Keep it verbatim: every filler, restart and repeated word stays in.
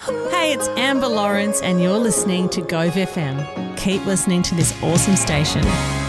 Hey, it's Amber Lawrence and you're listening to Gove F M. Keep listening to this awesome station.